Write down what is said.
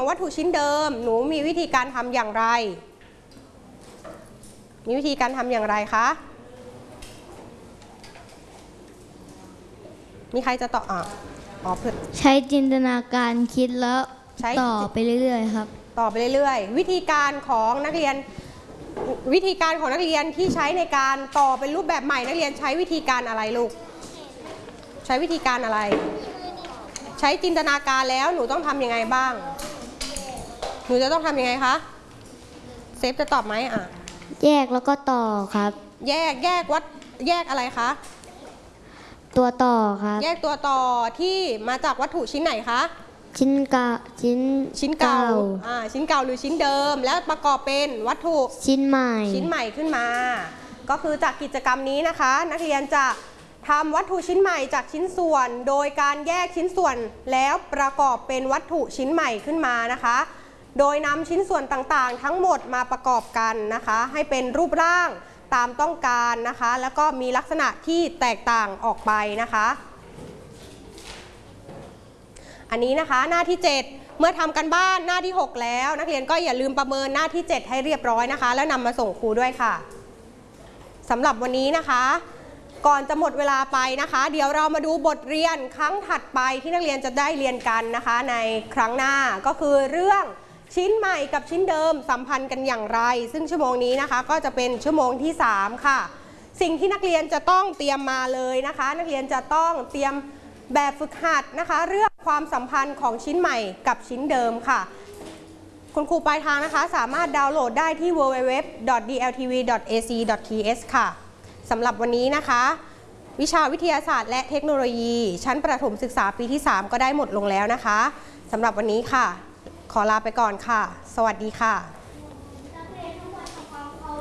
วัตถุชิ้นเดิมหนูมีวิธีการทำอย่างไรมีวิธีการทำอย่างไรคะมีใครจะตอบใช้จินตนาการคิดแล้วต่อไปเรื่อยๆครับต่อไปเรื่อยๆวิธีการของนักเรียนที่ใช้ในการต่อเป็นรูปแบบใหม่นักเรียนใช้วิธีการอะไรลูกใช้วิธีการอะไรใช้จินตนาการแล้วหนูต้องทำยังไงบ้างหนูจะต้องทำยังไงคะเซฟจะตอบไหมแยกแล้วก็ต่อครับแยกอะไรคะตัวต่อครับแยกตัวต่อที่มาจากวัตถุชิ้นไหนคะชิ้นเก่าชิ้นเก่าหรือชิ้นเดิมแล้วประกอบเป็นวัตถุชิ้นใหม่ขึ้นมาก็คือจากกิจกรรมนี้นะคะนักเรียนจะทำวัตถุชิ้นใหม่จากชิ้นส่วนโดยการแยกชิ้นส่วนแล้วประกอบเป็นวัตถุชิ้นใหม่ขึ้นมานะคะโดยนำชิ้นส่วนต่างๆทั้งหมดมาประกอบกันนะคะให้เป็นรูปร่างตามต้องการนะคะแล้วก็มีลักษณะที่แตกต่างออกไปนะคะอันนี้นะคะหน้าที่7เมื่อทำกันบ้านหน้าที่6แล้วนักเรียนก็อย่าลืมประเมินหน้าที่7ให้เรียบร้อยนะคะแล้วนำมาส่งครูด้วยค่ะสำหรับวันนี้นะคะก่อนจะหมดเวลาไปนะคะเดี๋ยวเรามาดูบทเรียนครั้งถัดไปที่นักเรียนจะได้เรียนกันนะคะในครั้งหน้าก็คือเรื่องชิ้นใหม่กับชิ้นเดิมสัมพันธ์กันอย่างไรซึ่งชั่วโมงนี้นะคะก็จะเป็นชั่วโมงที่3ค่ะสิ่งที่นักเรียนจะต้องเตรียมมาเลยนะคะนักเรียนจะต้องเตรียมแบบฝึกหัดนะคะเรื่องความสัมพันธ์ของชิ้นใหม่กับชิ้นเดิมค่ะคุณครูปลายทางนะคะสามารถดาวน์โหลดได้ที่ www.dltv.ac.th ค่ะสำหรับวันนี้นะคะวิชาวิทยาศาสตร์และเทคโนโลยีชั้นประถมศึกษาปีที่3ก็ได้หมดลงแล้วนะคะสำหรับวันนี้ค่ะขอลาไปก่อนค่ะสวัสดีค่ะ